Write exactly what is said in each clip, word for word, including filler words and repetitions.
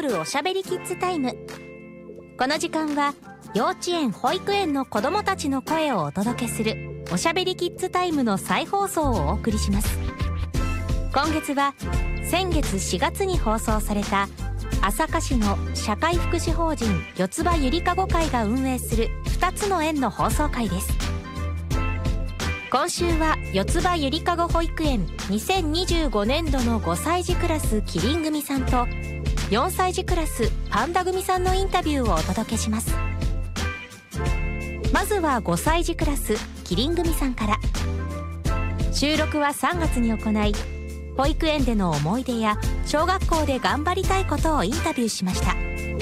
ールおしゃべりキッズタイム。この時間は幼稚園保育園の子どもたちの声をお届けするおしゃべりキッズタイムの再放送をお送りします。今月は先月しがつに放送された朝霞市の社会福祉法人四つ葉ゆりかご会が運営するふたつの園の放送回です。今週は四つ葉ゆりかご保育園にせんにじゅうごねんどのごさい児クラスキリン組さんとよんさい児クラスパンダ組さんのインタビューをお届けします。まずはごさい児クラスキリン組さんから。収録はさんがつに行い、保育園での思い出や小学校で頑張りたいことをインタビューしました。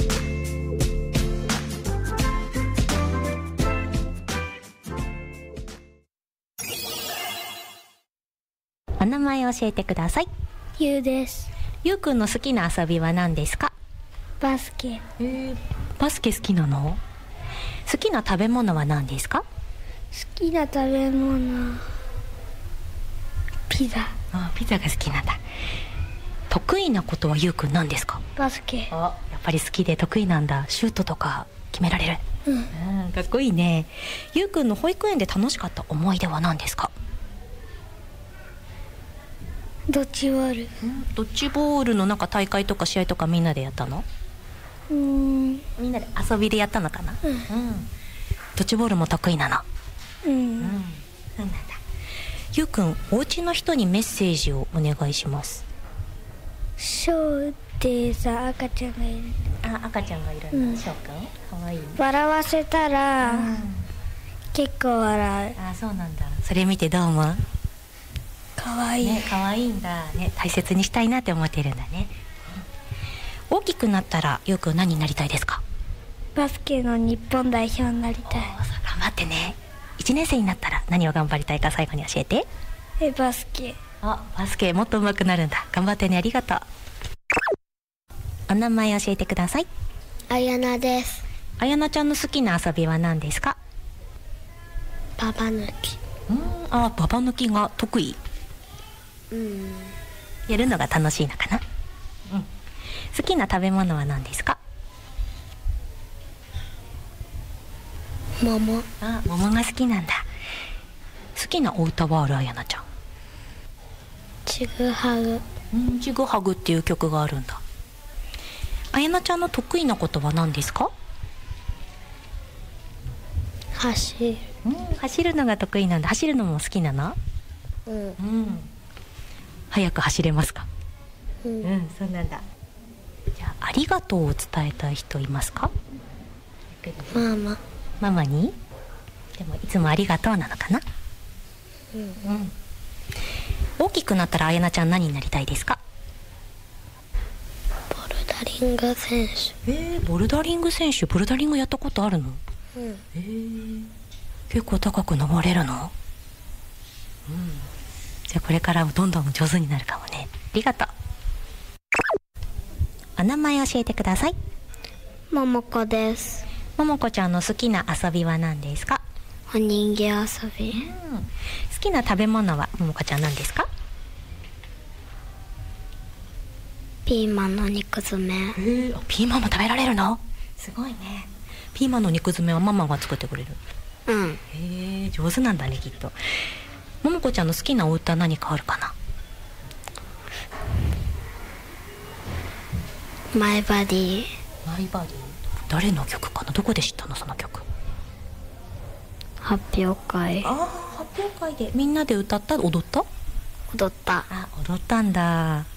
お名前を教えてください。 ゆうです。 ゆうくんの好きな遊びは何ですか？ バスケ。 えー、バスケ好きなの？好きな食べ物は何ですか？ 好きな食べ物、ピザ。 あ、ピザが好きなんだ。得意なことはゆうくん何ですか？ バスケ。 あ、やっぱり好きで得意なんだ。シュートとか決められる。 うん、 うん、かっこいいね。ゆうくんの保育園で楽しかった思い出は何ですか？ ドッジボール。 うん、ドッジボールのなんか大会とか試合とかみんなでやったの？ うーん、 みんなで遊びでやったのかな？ うん、 うん、ドッジボールも得意なの？ うん、 うん、そうなんだ。ゆうくん、お家の人にメッセージをお願いします。 ショーってさ、赤ちゃんがいる。 あ、赤ちゃんがいるんだ。 うん、 しょうくんかわいい。 笑わせたら、うん、結構笑う。 あ、そうなんだ。それ見てどう思う？ かわいい、 ね、かわいいんだね。大切にしたいなって思ってるんだね。大きくなったらゆうくん何になりたいですか？ バスケの日本代表になりたい。 頑張ってね。いちねん生になったら何を頑張りたいか最後に教えて。 え、バスケ。 あ、バスケもっと上手くなるんだ。頑張ってね。ありがとう。お名前教えてください。 あやなです。 あやなちゃんの好きな遊びは何ですか？ ババ抜き。 うん、あ、ババ抜きが得意。 うん、 やるのが楽しいのかな。うん、好きな食べ物は何ですか？ 桃。 あ、桃が好きなんだ。好きなお歌はある？あやなちゃん。 ちぐはぐ。 うん、ちぐはぐっていう曲があるんだ。あやなちゃんの得意なことは何ですか？ 走る。 うん、走るのが得意なんだ。走るのも好きなの？ うん、 うん、早く走れますか？ うん、 うん、そうなんだ。じゃあ、ありがとうを伝えたい人いますか？ ママ。 ママに？でもいつもありがとうなのかな？ うん、うん、 大きくなったらあやなちゃん何になりたいですか？ ボルダリング選手。 えー、ボルダリング選手。ボルダリングやったことあるの？ うん、 えー、結構高く登れるの？うん、じゃあこれからどんどん上手になるかもね。ありがとう。お名前教えてください。 ももこです。 ももこちゃんの好きな遊びは何ですか？ お人形遊び。 うん、好きな食べ物はももこちゃん何ですか？ ピーマンの肉詰め。 えー、ピーマンも食べられるの？すごいね。ピーマンの肉詰めはママが作ってくれる？ うん。 へえ、上手なんだねきっと。ももこちゃんの好きなお歌何かあるかな？ マイバディ。 マイバディ。誰の曲かな？どこで知ったのその曲？ 発表会。 ああ、発表会でみんなで歌った？踊った？ 踊った。 あ、踊ったんだ。